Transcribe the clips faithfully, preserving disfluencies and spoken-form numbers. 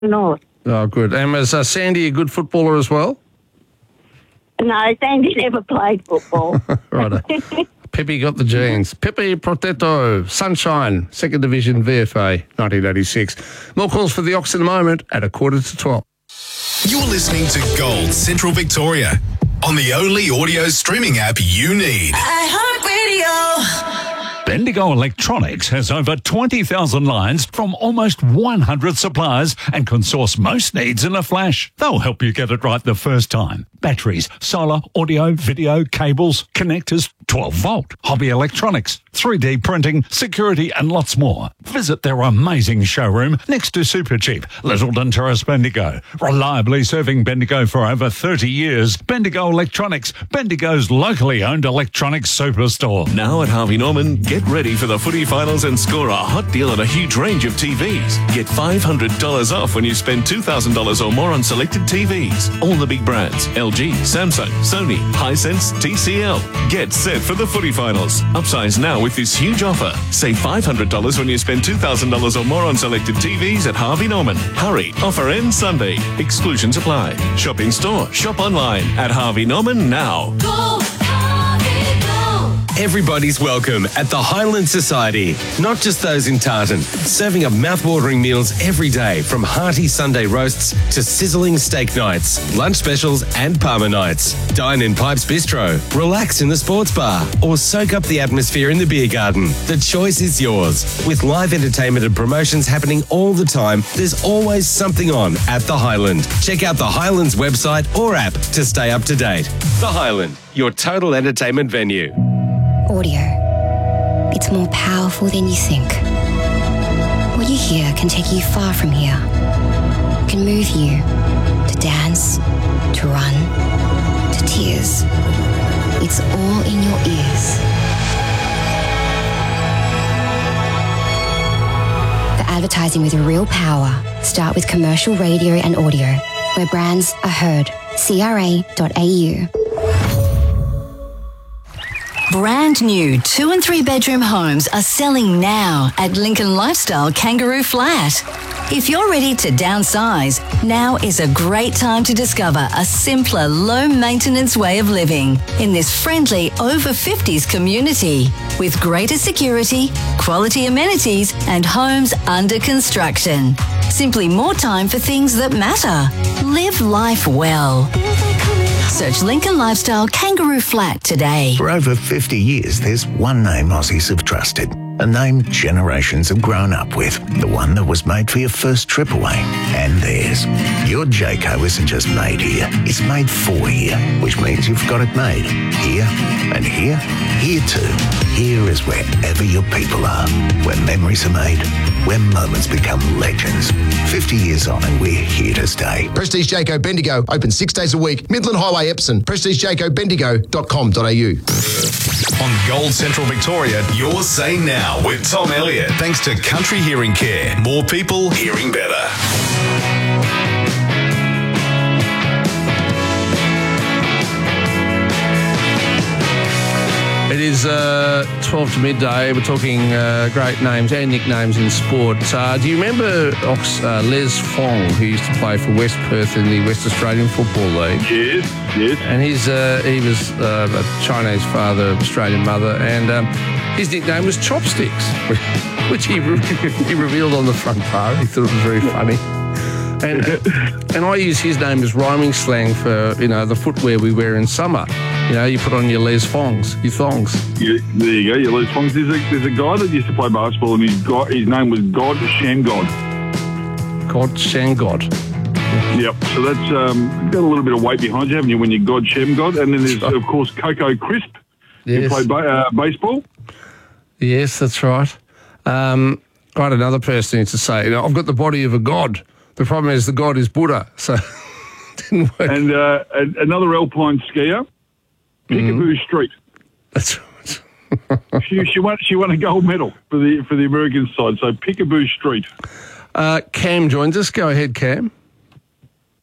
North. Oh, good. And was uh, Sandy a good footballer as well? No, Sandy never played football. Right. Pepe got the genes. Pepe Protetto, Sunshine, Second Division V F A, nineteen eighty-six. More calls for the Ox in a moment at a quarter to twelve. You're listening to Gold Central Victoria on the only audio streaming app you need. iHeartRadio. Bendigo Electronics has over twenty thousand lines from almost one hundred suppliers and can source most needs in a flash. They'll help you get it right the first time. Batteries, solar, audio, video, cables, connectors, twelve volt, hobby electronics, three D printing, security and lots more. Visit their amazing showroom next to Supercheap, Littleton Terrace, Bendigo. Reliably serving Bendigo for over thirty years. Bendigo Electronics, Bendigo's locally owned electronics superstore. Now at Harvey Norman, get ready for the footy finals and score a hot deal on a huge range of T Vs. Get five hundred dollars off when you spend two thousand dollars or more on selected T Vs. All the big brands, L G, Samsung, Sony, Hisense, T C L. Get set for the footy finals. Upsize now with this huge offer. Save five hundred dollars when you spend two thousand dollars or more on selected T Vs at Harvey Norman. Hurry, offer ends Sunday. Exclusions apply. Shop in store, shop online at Harvey Norman now. Go, Everybody's welcome at the Highland Society. Not just those in Tartan. Serving up mouth-watering meals every day, from hearty Sunday roasts to sizzling steak nights, lunch specials and Parma nights. Dine in Pipes Bistro, relax in the sports bar, or soak up the atmosphere in the beer garden. The choice is yours. With live entertainment and promotions happening all the time, there's always something on at the Highland. Check out the Highlands website or app to stay up to date. The Highland, your total entertainment venue. Audio. It's more powerful than you think. What you hear can take you far from here. Can move you to dance, to run, to tears. It's all in your ears. For advertising with real power, start with commercial radio and audio, where brands are heard. C R A dot A U. Brand new two and three bedroom homes are selling now at Lincoln Lifestyle Kangaroo Flat. If you're ready to downsize, now is a great time to discover a simpler, low-maintenance way of living in this friendly over fifties community with greater security, quality amenities, and homes under construction. Simply more time for things that matter. Live life well. Search Lincoln Lifestyle Kangaroo Flat today. For over fifty years, there's one name Aussies have trusted. A name generations have grown up with. The one that was made for your first trip away. And theirs. Your Jayco isn't just made here. It's made for here. Which means you've got it made. Here and here. Here too. Here is wherever your people are. Where memories are made. Where moments become legends. fifty years on and we're here to stay. Prestige Jayco Bendigo. Open six days a week. Midland Highway, Epsom. prestige jayco bendigo dot com dot a u. On Gold Central Victoria, your say now with Tom Elliott. Thanks to Country Hearing Care. More people hearing better. It is uh, twelve to midday. We're talking uh, great names and nicknames in sport. Uh, do you remember Ox, uh, Les Fong, who used to play for West Perth in the West Australian Football League? Yes, yes. And his, uh, he was uh, a Chinese father, Australian mother, and um, his nickname was Chopsticks, which he, re- he revealed on the front bar. He thought it was very funny. And and I use his name as rhyming slang for, you know, the footwear we wear in summer. You know, you put on your Les Fongs, your thongs. Yeah, there you go, your Les Fongs. There's a, there's a guy that used to play basketball, and his, God, his name was God Shangod. God Shangod. Yep, so that's um, got a little bit of weight behind you, haven't you, when you're God Shangod? And then there's, of course, Coco Crisp, yes. who played ba- uh, baseball. Yes, that's right. Um, I had another person to say, you know, I've got the body of a god. The problem is the god is Buddha, so it didn't work. And uh, another alpine skier, Peekaboo mm. Street. That's right. she she won she won a gold medal for the for the American side. So Peekaboo Street. Uh, Cam joins us. Go ahead, Cam.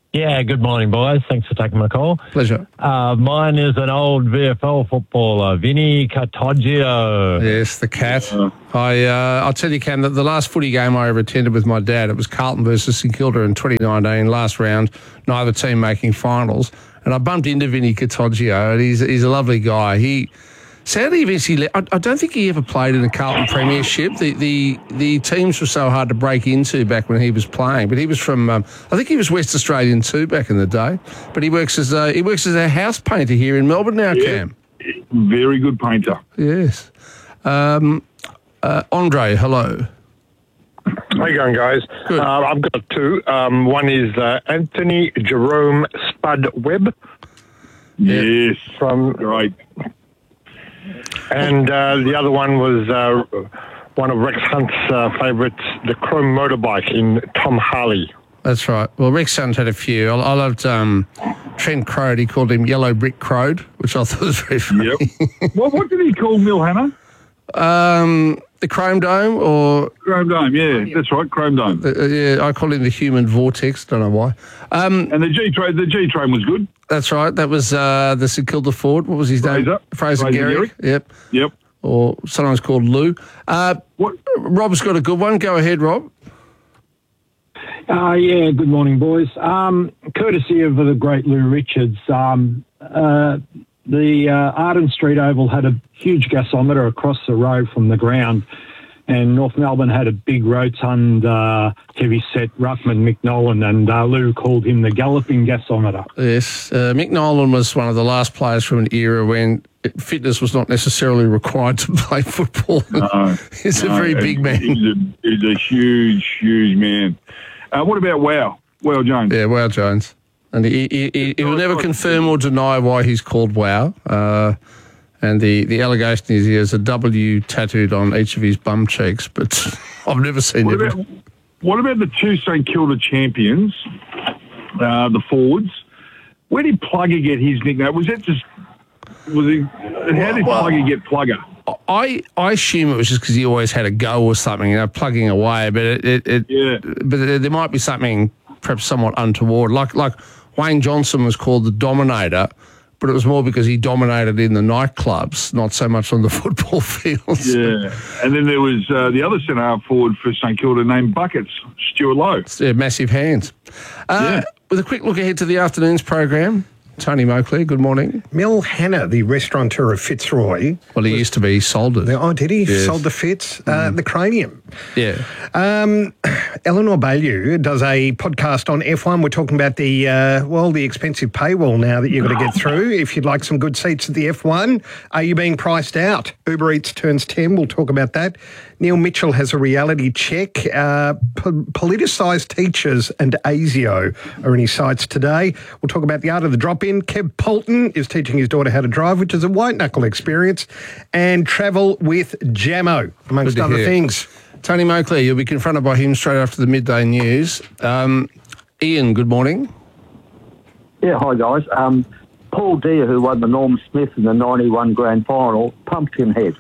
Yeah, good morning, boys. Thanks for taking my call. Pleasure. Uh, mine is an old V F L footballer, Vinny Catoggio. Yes, the cat. I, uh, I'll tell you, Cam, that the last footy game I ever attended with my dad, it was Carlton versus St Kilda in twenty nineteen, last round, neither team making finals. And I bumped into Vinny Catoggio, and he's, he's a lovely guy. He... Sadly, eventually, le- I, I don't think he ever played in a Carlton Premiership. The, the the teams were so hard to break into back when he was playing. But he was from, um, I think he was West Australian too back in the day. But he works as a, he works as a house painter here in Melbourne now, Yeah. Cam. Very good painter. Yes. Um, uh, Andre, hello. How you going, guys? Uh, I've got two. Um, one is uh, Anthony Jerome Spud Webb. Yes. From right. And uh, the other one was uh, one of Rex Hunt's uh, favourites, the Chrome motorbike in Tom Harley. That's right. Well, Rex Hunt had a few. I, I loved um, Trent Crode. He called him Yellow Brick Crode, which I thought was very funny. Yep. what, what did he call Mill Hammer? Um, the Chrome Dome or... Chrome Dome, yeah, that's right, Chrome Dome. Uh, yeah, I call him the Human Vortex, don't know why. Um, and the G-Train the G-Train was good. That's right, that was uh, the St Kilda Ford. What was his Fraser. name? Fraser, Fraser Gehry. Gehry. Yep. Yep. Or sometimes called Lou. Uh, what? Rob's got a good one. Go ahead, Rob. Uh, yeah, good morning, boys. Um, courtesy of the great Lou Richards, um, uh, the uh, Arden Street Oval had a huge gasometer across the road from the ground, and North Melbourne had a big rotund, uh, heavy-set ruckman, Mick Nolan, and uh, Lou called him the galloping gasometer. Yes. Uh, Mick Nolan was one of the last players from an era when fitness was not necessarily required to play football. No, He's no, a very big man. He's a, he's a huge, huge man. Uh, what about Wow? Wow Jones? Yeah, Wow Jones. And he, he, he, he will never confirm or deny why he's called Wow. Uh, and the, the allegation is he has a W tattooed on each of his bum cheeks, but I've never seen What it. about, what about the two St Kilda champions, uh, the forwards? Where did Plugger get his nickname? Was that just... Was he, how did Well, Plugger get Plugger? I, I assume it was just because he always had a go or something, you know, plugging away. But it, it, it yeah. But there, there might be something perhaps somewhat untoward. Like like Wayne Johnson was called the Dominator, but it was more because he dominated in the nightclubs, not so much on the football fields. Yeah, and then there was uh, the other centre forward for St Kilda named Buckets, Stuart Lowe. Yeah, massive hands. Uh, Yeah. With a quick look ahead to the afternoon's program. Tony Moakley, good morning. Mel Hanna, the restaurateur of Fitzroy. Well, he used to be. He sold it. Oh, did he? Yes. Sold the Fitz? Uh, the Cranium. Yeah. Um, Eleanor Baillieu does a podcast on F one. We're talking about the, uh, well, the expensive paywall now that you've got to get through. If you'd like some good seats at the F one, are you being priced out? Uber Eats turns ten. We'll talk about that. Neil Mitchell has a reality check. Uh, po- politicised teachers and ASIO are in his sights today. We'll talk about the art of the drop-in. Kev Polton is teaching his daughter how to drive, which is a white-knuckle experience. And travel with Jamo, amongst Good to other hear. things. Tony Moakley, you'll be confronted by him straight after the midday news. Um, Ian, good morning. Yeah, hi guys. Um, Paul Deere, who won the Norm Smith in the ninety-one grand final, Pumpkinhead.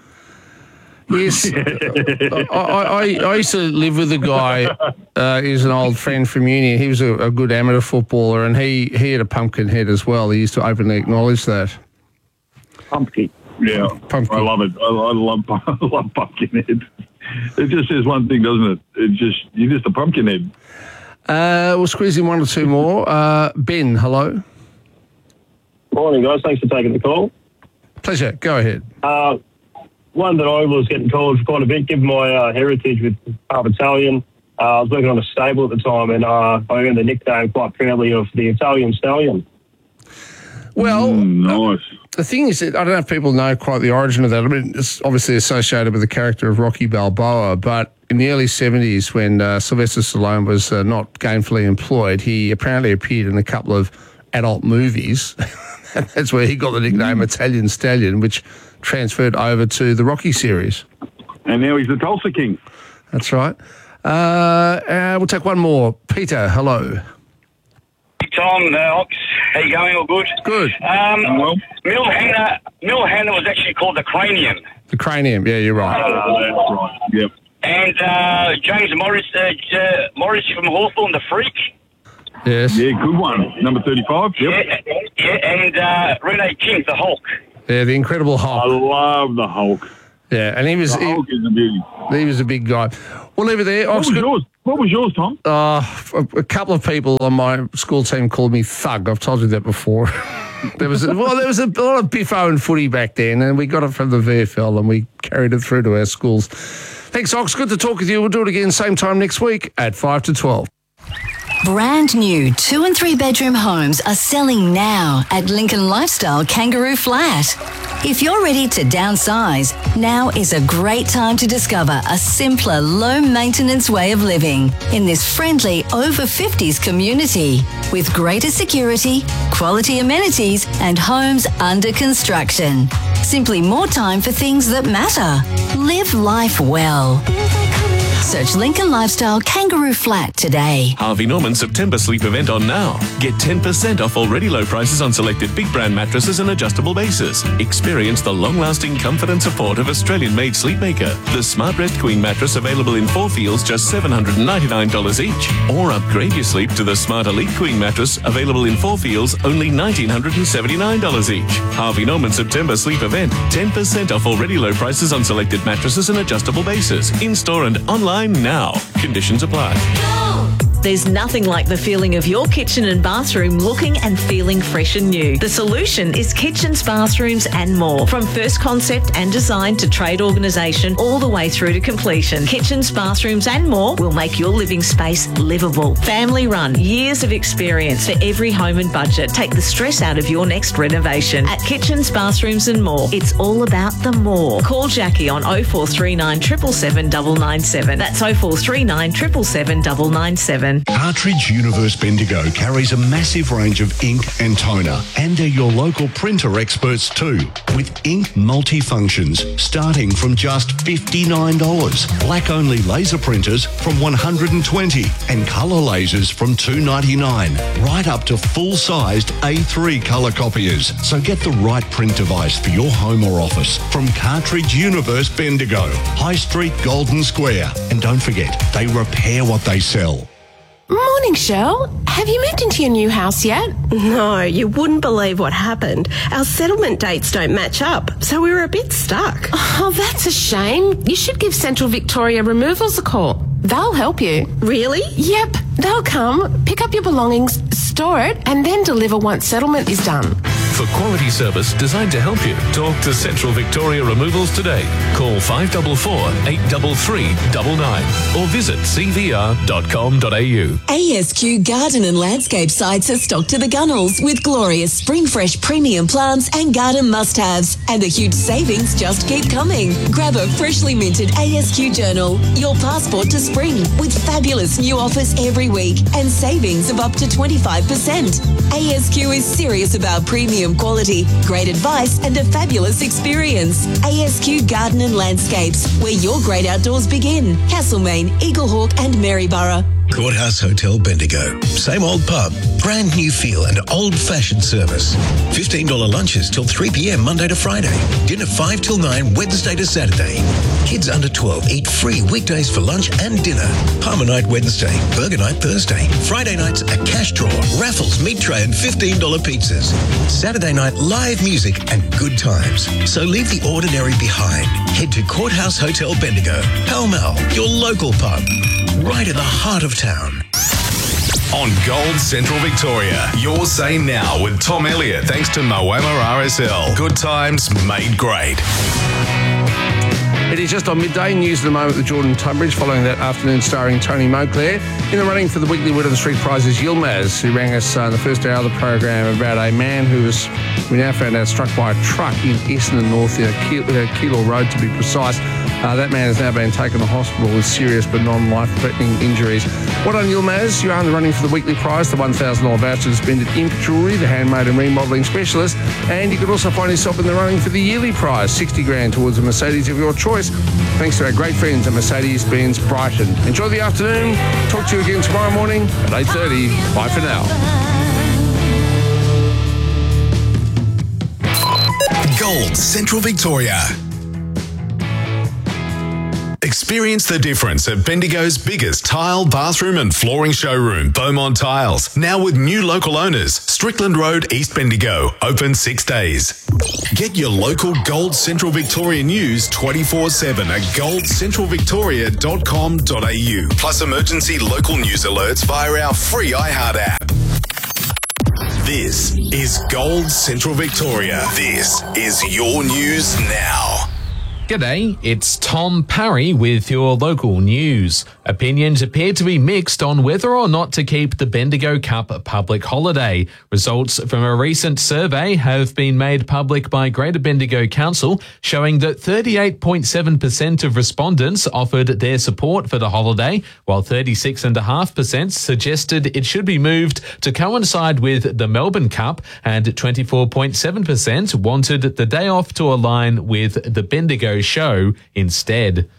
Yes, I, I, I used to live with a guy. Uh, he was an old friend from uni. He was a, a good amateur footballer, and he, he had a pumpkin head as well. He used to openly acknowledge that. Pumpkin. Yeah, Pumpkin. I love it. I, I love I love Pumpkinhead. It just says one thing, doesn't it? It just you're just a Pumpkinhead. Uh, we'll squeeze in one or two more. Uh, Ben, hello. Morning, guys. Thanks for taking the call. Pleasure. Go ahead. Uh, one that I was getting called for quite a bit, given my uh, heritage with half Italian. Uh, I was working on a stable at the time, and uh, I earned the nickname quite proudly of the Italian Stallion. Well, nice. The thing is that I don't know if people know quite the origin of that. I mean, it's obviously associated with the character of Rocky Balboa, but in the early seventies, when uh, Sylvester Stallone was uh, not gainfully employed, he apparently appeared in a couple of adult movies. And that's where he got the nickname Italian Stallion, which transferred over to the Rocky series. And now he's the Tulsa King. That's right. Uh, uh, we'll take one more. Peter, hello. Tom, uh, Ox, how you going? All good? Good. Um, Mill Hanna, Mill Hanna was actually called the Cranium. The Cranium, yeah, you're right. Oh, that's right. Yep. And uh, James Morris, uh, uh, Morris from Hawthorn, the Freak. Yes. Yeah, good one. Number thirty-five. Yep. Yeah, yeah, and uh, Renee King, the Hulk. Yeah, the Incredible Hulk. I love the Hulk. Yeah, and he was The he, Hulk is a beauty. he was a big guy. We'll leave it there. What was yours? What was yours, Tom? Uh, a, a couple of people on my school team called me Thug. I've told you that before. there was a, well, there was a lot of biffo and footy back then, and we got it from the V F L, and we carried it through to our schools. Thanks, Ox. Good to talk with you. We'll do it again same time next week at five to twelve. Brand new two and three bedroom homes are selling now at Lincoln Lifestyle Kangaroo Flat. If you're ready to downsize, now is a great time to discover a simpler, low maintenance way of living in this friendly over fifties community with greater security, quality amenities, and homes under construction. Simply more time for things that matter. Live life well. Search Lincoln Lifestyle Kangaroo Flat today. Harvey Norman September sleep event on now. Get ten percent off already low prices on selected big brand mattresses and adjustable bases. Experience the long-lasting comfort and support of Australian-made Sleepmaker. The Smart Rest Queen mattress available in four feels just seven hundred ninety-nine dollars each. Or upgrade your sleep to the Smart Elite Queen mattress available in four feels only one thousand nine hundred seventy-nine dollars each. Harvey Norman September sleep event. ten percent off already low prices on selected mattresses and adjustable bases. In-store and online now. Conditions apply. There's nothing like the feeling of your kitchen and bathroom looking and feeling fresh and new. The solution is kitchens, bathrooms and more. From first concept and design to trade organisation all the way through to completion. Kitchens, bathrooms and more will make your living space livable. Family run, years of experience for every home and budget. Take the stress out of your next renovation. At Kitchens, Bathrooms and More, it's all about the more. Call Jackie on oh four three nine, seven seven seven, nine nine seven. That's oh four three nine, seven seven seven, nine nine seven. Cartridge Universe Bendigo carries a massive range of ink and toner, and they're your local printer experts too, with ink multifunctions starting from just fifty-nine dollars, black-only laser printers from one hundred twenty dollars, and colour lasers from two ninety-nine, right up to full-sized A three colour copiers. So get the right print device for your home or office from Cartridge Universe Bendigo, High Street, Golden Square. And don't forget, they repair what they sell. Morning, Shell. Have you moved into your new house yet? No, you wouldn't believe what happened. Our settlement dates don't match up, so we were a bit stuck. Oh, that's a shame. You should give Central Victoria Removals a call. They'll help you. Really? Yep. They'll come, pick up your belongings, store it, and then deliver once settlement is done. For quality service designed to help you, talk to Central Victoria Removals today. Call five four four, eight three three, nine nine or visit c v r dot com dot a u. A S Q Garden and Landscape sites are stocked to the gunnels with glorious spring fresh premium plants and garden must-haves. And the huge savings just keep coming. Grab a freshly minted A S Q journal, your passport to spring, with fabulous new offers every week and savings of up to twenty-five percent. A S Q is serious about premium quality, great advice and a fabulous experience. A S Q Garden and Landscapes, where your great outdoors begin. Castlemaine, Eaglehawk and Maryborough. Courthouse Hotel Bendigo. Same old pub, brand new feel and old-fashioned service. fifteen dollars lunches till three p.m. Monday to Friday. Dinner five till nine Wednesday to Saturday. Kids under twelve eat free weekdays for lunch and dinner. Palmer night Wednesday, burger night Thursday. Friday nights a cash draw, raffles, meat tray and fifteen dollars pizzas. Saturday night live music and good times. So leave the ordinary behind. Head to Courthouse Hotel Bendigo. Pall Mall, your local pub. Right in the heart of town. On Gold Central Victoria, your say now with Tom Elliott, thanks to Moama R S L. Good times made great. It is just on midday. News at the moment with Jordan Tunbridge following that afternoon starring Tony Moclair. In the running for the weekly Word of the Street prize is Yilmaz, who rang us uh, in the first hour of the program about a man who was, we now found out, struck by a truck in Essendon North, uh, Keilor Road to be precise. Uh, that man has now been taken to hospital with serious but non-life-threatening injuries. Well done, Yilmaz. You are in the running for the weekly prize, the one thousand dollars voucher to spend at Imp Jewellery, the handmade and remodelling specialist. And you could also find yourself in the running for the yearly prize, sixty grand towards a Mercedes of your choice, thanks to our great friends at Mercedes-Benz Brighton. Enjoy the afternoon. Talk to you again tomorrow morning at eight thirty. Bye for now. Gold Central Victoria. Experience Experience the difference at Bendigo's biggest tile, bathroom and flooring showroom, Beaumont Tiles. Now with new local owners, Strickland Road, East Bendigo. Open six days. Get your local Gold Central Victoria news twenty-four seven at gold central victoria dot com dot a u. Plus emergency local news alerts via our free iHeart app. This is Gold Central Victoria. This is your news now. G'day, it's Tom Parry with your local news. Opinions appear to be mixed on whether or not to keep the Bendigo Cup a public holiday. Results from a recent survey have been made public by Greater Bendigo Council, showing that thirty-eight point seven percent of respondents offered their support for the holiday, while thirty-six point five percent suggested it should be moved to coincide with the Melbourne Cup, and twenty-four point seven percent wanted the day off to align with the Bendigo show instead.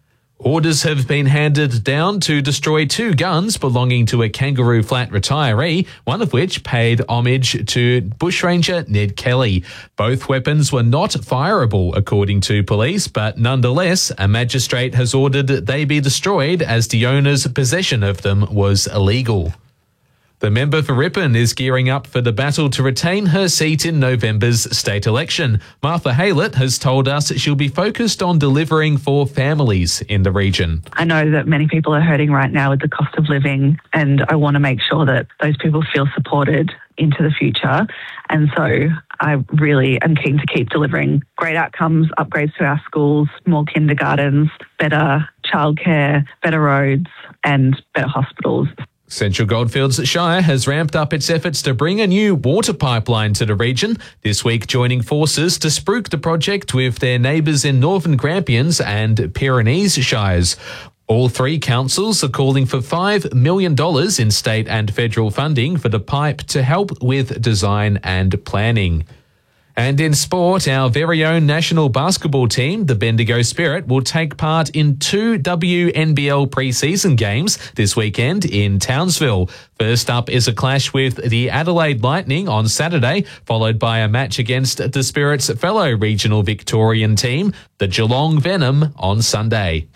Orders have been handed down to destroy two guns belonging to a Kangaroo Flat retiree, one of which paid homage to bushranger Ned Kelly. Both weapons were not fireable, according to police, but nonetheless, a magistrate has ordered they be destroyed as the owner's possession of them was illegal. The member for Ripon is gearing up for the battle to retain her seat in November's state election. Martha Haylett has told us she'll be focused on delivering for families in the region. I know that many people are hurting right now with the cost of living, and I want to make sure that those people feel supported into the future. And so I really am keen to keep delivering great outcomes, upgrades to our schools, more kindergartens, better childcare, better roads and better hospitals. Central Goldfields Shire has ramped up its efforts to bring a new water pipeline to the region, this week joining forces to spruik the project with their neighbours in Northern Grampians and Pyrenees Shires. All three councils are calling for five million dollars in state and federal funding for the pipe to help with design and planning. And in sport, our very own national basketball team, the Bendigo Spirit, will take part in two W N B L pre-season games this weekend in Townsville. First up is a clash with the Adelaide Lightning on Saturday, followed by a match against the Spirit's fellow regional Victorian team, the Geelong Venom, on Sunday.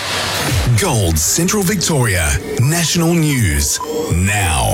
Gold Central Victoria, national news now.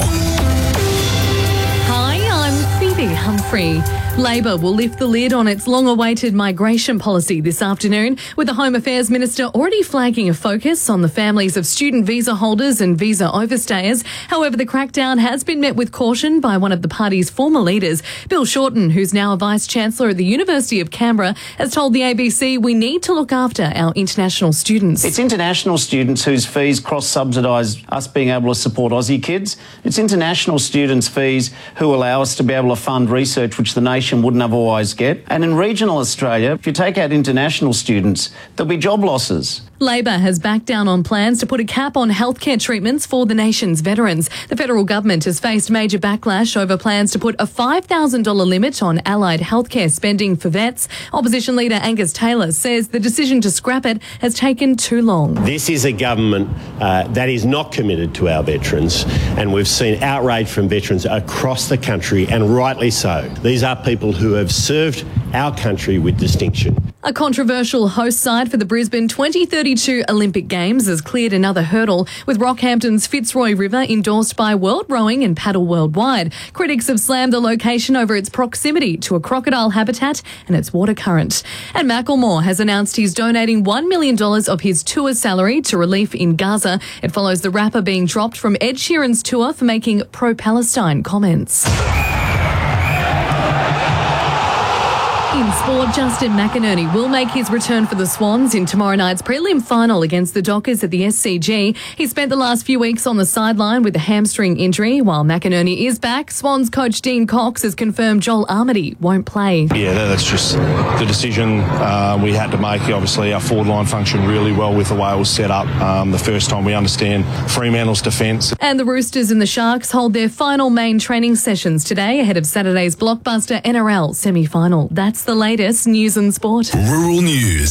Hi, I'm Phoebe Humphrey. Labor will lift the lid on its long-awaited migration policy this afternoon, with the Home Affairs Minister already flagging a focus on the families of student visa holders and visa overstayers. However, the crackdown has been met with caution by one of the party's former leaders. Bill Shorten, who's now a Vice-Chancellor at the University of Canberra, has told the A B C we need to look after our international students. It's international students whose fees cross-subsidise us being able to support Aussie kids. It's international students' fees who allow us to be able to fund research which the nation wouldn't otherwise get. And in regional Australia, if you take out international students, there'll be job losses. Labor has backed down on plans to put a cap on healthcare treatments for the nation's veterans. The federal government has faced major backlash over plans to put a five thousand dollars limit on allied healthcare spending for vets. Opposition leader Angus Taylor says the decision to scrap it has taken too long. This is a government uh, that is not committed to our veterans, and we've seen outrage from veterans across the country, and rightly so. These are people who have served our country with distinction. A controversial host site for the Brisbane twenty thirty-two Olympic Games has cleared another hurdle, with Rockhampton's Fitzroy River endorsed by World Rowing and Paddle Worldwide. Critics have slammed the location over its proximity to a crocodile habitat and its water current. And Macklemore has announced he's donating one million dollars of his tour salary to relief in Gaza. It follows the rapper being dropped from Ed Sheeran's tour for making pro-Palestine comments. In sport, Justin McInerney will make his return for the Swans in tomorrow night's prelim final against the Dockers at the S C G. He spent the last few weeks on the sideline with a hamstring injury. While McInerney is back, Swans coach Dean Cox has confirmed Joel Armady won't play. Yeah, that's just the decision uh, we had to make. Obviously, our forward line functioned really well with the way it was set up um, the first time. We understand Fremantle's defence. And the Roosters and the Sharks hold their final main training sessions today ahead of Saturday's blockbuster N R L semi-final. That's the latest news and sport. Rural News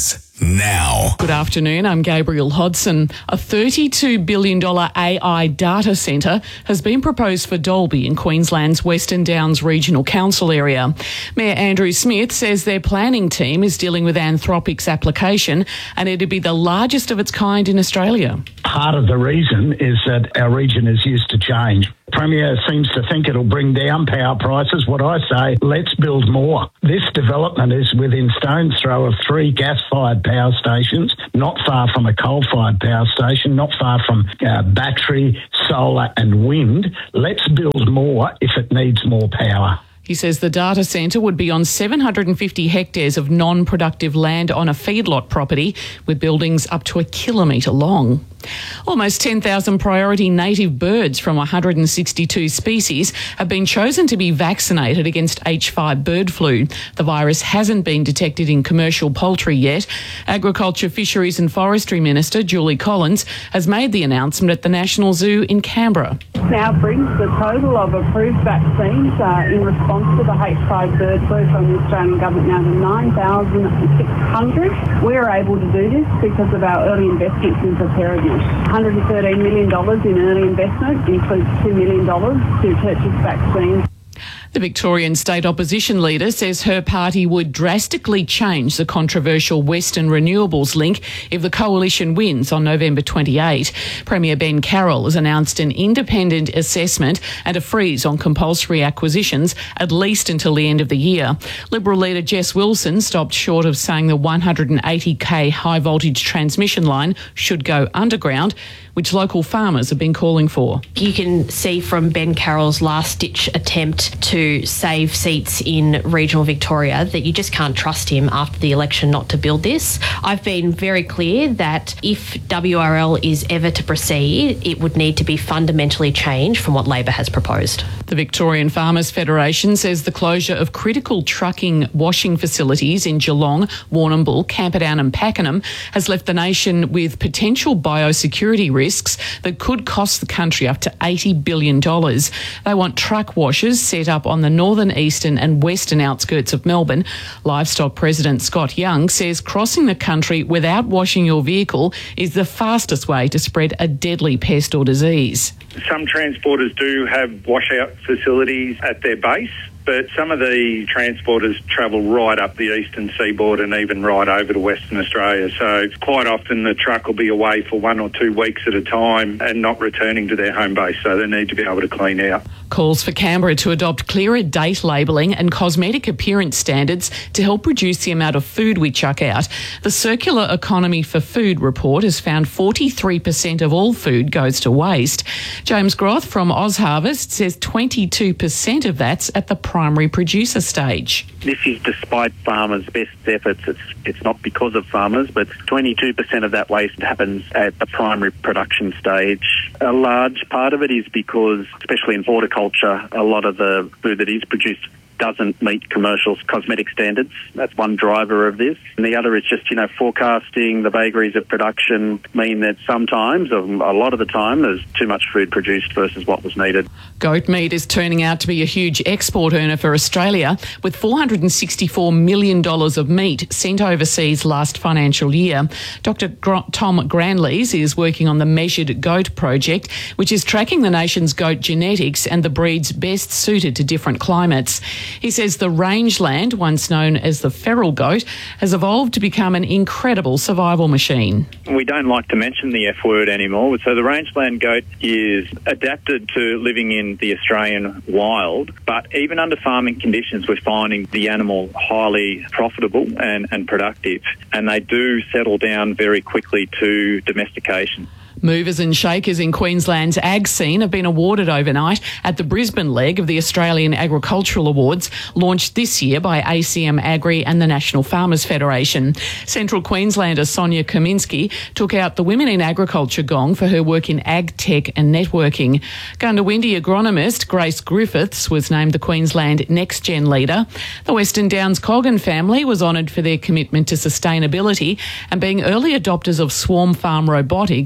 now. Good afternoon, I'm Gabriel Hodson. A thirty-two billion dollars A I data centre has been proposed for Dalby in Queensland's Western Downs Regional Council area. Mayor Andrew Smith says their planning team is dealing with Anthropic's application and it'd be the largest of its kind in Australia. Part of the reason is that our region is used to change. Premier seems to think it'll bring down power prices. What I say, let's build more. This development is within stone's throw of three gas-fired power stations, not far from a coal-fired power station, not far from uh, battery, solar and wind. Let's build more if it needs more power. He says the data centre would be on seven hundred fifty hectares of non-productive land on a feedlot property with buildings up to a kilometre long. Almost ten thousand priority native birds from one hundred sixty-two species have been chosen to be vaccinated against H five bird flu. The virus hasn't been detected in commercial poultry yet. Agriculture, Fisheries and Forestry Minister Julie Collins has made the announcement at the National Zoo in Canberra. Now brings the total of approved vaccines uh, in response to the H five bird flu from the Australian Government now to nine thousand six hundred. We're able to do this because of our early investments in preparedness. one hundred thirteen million dollars in early investment includes two million dollars to purchase vaccines. The Victorian state opposition leader says her party would drastically change the controversial Western Renewables link if the coalition wins on November twenty-eighth. Premier Ben Carroll has announced an independent assessment and a freeze on compulsory acquisitions at least until the end of the year. Liberal leader Jess Wilson stopped short of saying the one hundred eighty k high voltage transmission line should go underground, which local farmers have been calling for. You can see from Ben Carroll's last-ditch attempt to save seats in regional Victoria that you just can't trust him after the election not to build this. I've been very clear that if W R L is ever to proceed, it would need to be fundamentally changed from what Labor has proposed. The Victorian Farmers Federation says the closure of critical trucking washing facilities in Geelong, Warrnambool, Camperdown and Pakenham has left the nation with potential biosecurity risks that could cost the country up to eighty billion dollars. They want truck washers set up on the northern, eastern and western outskirts of Melbourne. Livestock President Scott Young says crossing the country without washing your vehicle is the fastest way to spread a deadly pest or disease. Some transporters do have washout facilities at their base, but some of the transporters travel right up the eastern seaboard and even right over to Western Australia. So quite often the truck will be away for one or two weeks at a time and not returning to their home base, so they need to be able to clean out. Calls for Canberra to adopt clearer date labelling and cosmetic appearance standards to help reduce the amount of food we chuck out. The Circular Economy for Food report has found forty-three percent of all food goes to waste. James Groth from OzHarvest says twenty-two percent of that's at the primary producer stage. This is despite farmers' best efforts. It's, it's not because of farmers, but twenty-two percent of that waste happens at the primary production stage. A large part of it is because, especially in horticulture, a lot of the food that is produced doesn't meet commercial cosmetic standards. That's one driver of this. And the other is just, you know, forecasting. The vagaries of production mean that sometimes, a lot of the time, there's too much food produced versus what was needed. Goat meat is turning out to be a huge export earner for Australia, with four hundred sixty-four million dollars of meat sent overseas last financial year. Doctor Gr- Tom Granleys is working on the Measured Goat project, which is tracking the nation's goat genetics and the breeds best suited to different climates. He says the rangeland, once known as the feral goat, has evolved to become an incredible survival machine. We don't like to mention the F word anymore. So the rangeland goat is adapted to living in the Australian wild, but even under farming conditions, we're finding the animal highly profitable and, and productive, and they do settle down very quickly to domestication. Movers and shakers in Queensland's ag scene have been awarded overnight at the Brisbane leg of the Australian Agricultural Awards, launched this year by A C M Agri and the National Farmers Federation. Central Queenslander Sonia Kaminski took out the Women in Agriculture gong for her work in ag tech and networking. Gundawindi agronomist Grace Griffiths was named the Queensland Next Gen leader. The Western Downs Coggan family was honoured for their commitment to sustainability and being early adopters of swarm farm robotics and virtual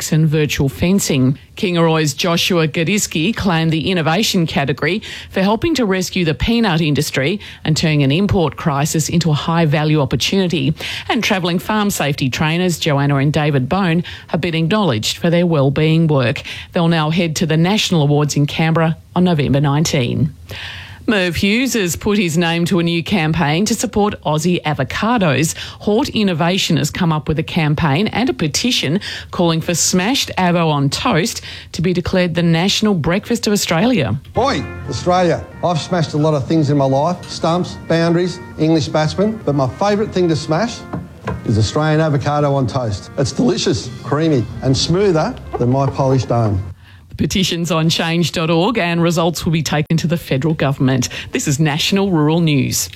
virtual fencing. Kingaroy's Joshua Gadiski claimed the innovation category for helping to rescue the peanut industry and turning an import crisis into a high-value opportunity. And travelling farm safety trainers Joanna and David Bone have been acknowledged for their wellbeing work. They'll now head to the National Awards in Canberra on November nineteenth. Merv Hughes has put his name to a new campaign to support Aussie avocados. Hort Innovation has come up with a campaign and a petition calling for smashed avo on toast to be declared the national breakfast of Australia. Oi, Australia. I've smashed a lot of things in my life, stumps, boundaries, English batsmen, but my favourite thing to smash is Australian avocado on toast. It's delicious, creamy and smoother than my polished dome. Petitions on change dot org and results will be taken to the federal government. This is National Rural News.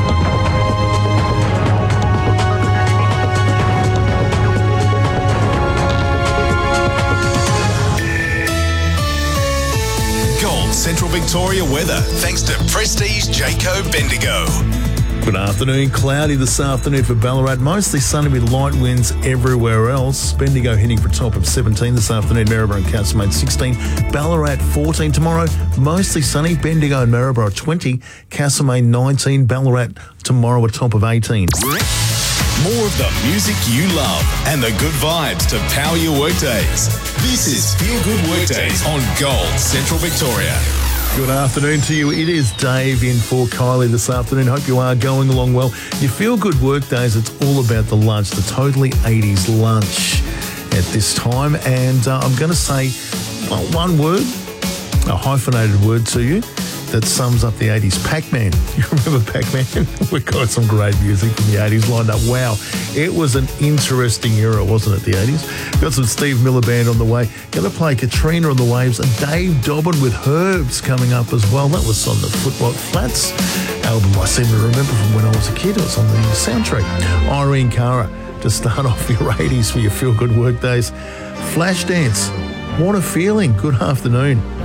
Gold Central Victoria weather thanks to Prestige Jayco Bendigo. Good afternoon. Cloudy this afternoon for Ballarat. Mostly sunny with light winds everywhere else. Bendigo heading for a top of seventeen this afternoon. Maryborough and Castlemaine sixteen. Ballarat fourteen tomorrow. Mostly sunny. Bendigo and Maryborough twenty. Castlemaine nineteen. Ballarat tomorrow a top of eighteen. More of the music you love and the good vibes to power your workdays. This is Feel Good Workdays on Gold Central Victoria. Good afternoon to you. It is Dave in for Kylie this afternoon. Hope you are going along well. You Feel Good Workdays, it's all about the lunch, the Totally eighties lunch at this time. And uh, I'm going to say well, one word, a hyphenated word to you that sums up the eighties. Pac-Man. You remember Pac-Man? We've got some great music from the eighties lined up. Wow. It was an interesting era, wasn't it, the eighties? Got some Steve Miller Band on the way. Going to play Katrina on the Waves and Dave Dobbin with Herbs coming up as well. That was on the Football Flats album I seem to remember from when I was a kid. It was on the soundtrack. Irene Cara to start off your eighties for your Feel Good Workdays. Flashdance. What a feeling. Good afternoon.